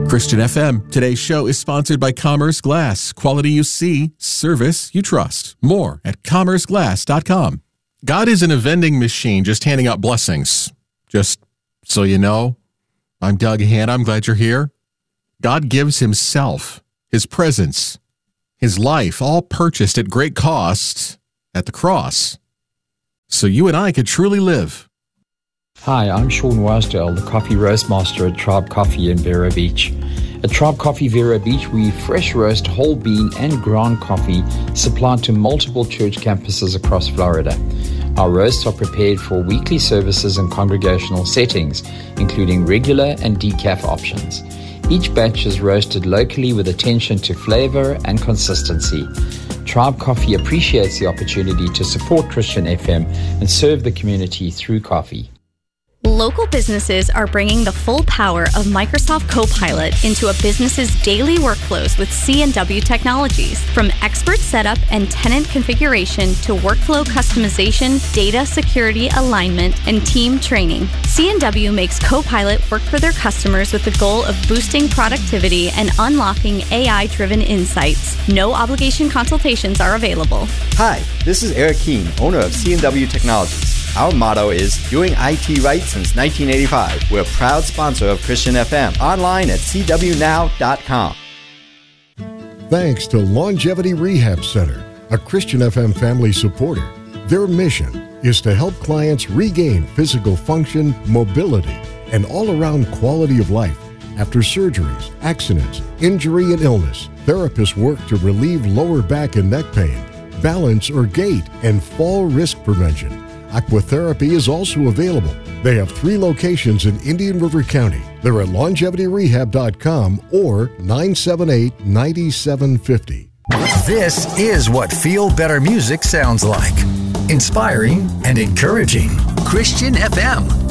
Christian FM. Today's show is sponsored by Commerce Glass. Quality you see, service you trust. More at commerceglass.com. God isn't a vending machine just handing out blessings. Just so you know, I'm Doug Hanna. I'm glad you're here. God gives himself, his presence, his life, all purchased at great cost at the cross, so you and I could truly live. Hi, I'm Sean Wasdale, the coffee roast master at Tribe Coffee in Vero Beach. At Tribe Coffee Vero Beach, we fresh roast whole bean and ground coffee supplied to multiple church campuses across Florida. Our roasts are prepared for weekly services and congregational settings, including regular and decaf options. Each batch is roasted locally with attention to flavor and consistency. Tribe Coffee appreciates the opportunity to support Christian FM and serve the community through coffee. Local businesses are bringing the full power of Microsoft Copilot into a business's daily workflows with C&W Technologies. From expert setup and tenant configuration to workflow customization, data security alignment, and team training, C&W makes Copilot work for their customers with the goal of boosting productivity and unlocking AI-driven insights. No obligation consultations are available. Hi, this is Eric Keene, owner of C&W Technologies. Our motto is doing IT right since 1985. We're a proud sponsor of Christian FM. Online at cwnow.com. Thanks to Longevity Rehab Center, a Christian FM family supporter. Their mission is to help clients regain physical function, mobility, and all-around quality of life after surgeries, accidents, injury, and illness. Therapists work to relieve lower back and neck pain, balance or gait, and fall risk prevention. Aquatherapy is also available. They have 3 locations in Indian River County. They're at longevityrehab.com or 978-9750. This is what Feel Better music sounds like. Inspiring and encouraging. Christian FM.